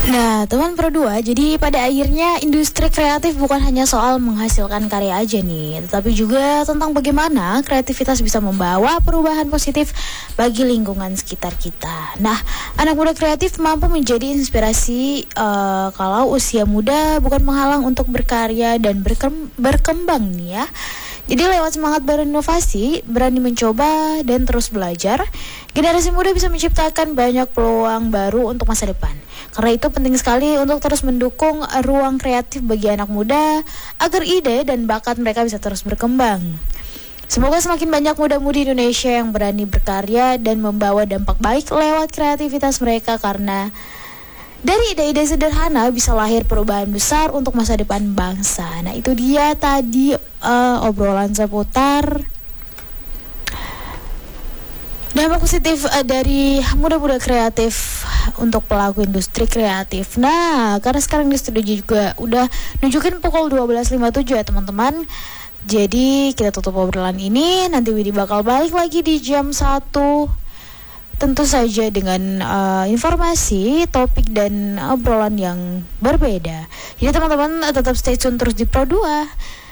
Nah, teman Pro 2, jadi pada akhirnya industri kreatif bukan hanya soal menghasilkan karya aja nih, tetapi juga tentang bagaimana kreativitas bisa membawa perubahan positif bagi lingkungan sekitar kita. Nah, anak muda kreatif mampu menjadi inspirasi kalau usia muda bukan menghalang untuk berkarya dan berkembang nih ya. Jadi lewat semangat berinovasi, berani mencoba, dan terus belajar, generasi muda bisa menciptakan banyak peluang baru untuk masa depan. Karena itu penting sekali untuk terus mendukung ruang kreatif bagi anak muda agar ide dan bakat mereka bisa terus berkembang. Semoga semakin banyak muda-mudi Indonesia yang berani berkarya dan membawa dampak baik lewat kreativitas mereka, karena dari ide-ide sederhana bisa lahir perubahan besar untuk masa depan bangsa. Nah, itu dia tadi obrolan seputar dampak positif dari muda-muda kreatif untuk pelaku industri kreatif. Nah, karena sekarang di studio juga udah nunjukin pukul 12.57 ya teman-teman. Jadi kita tutup obrolan ini. Nanti Widi bakal balik lagi di jam 1. Tentu saja dengan informasi, topik, dan obrolan yang berbeda. Jadi teman-teman tetap stay tune terus di Pro 2.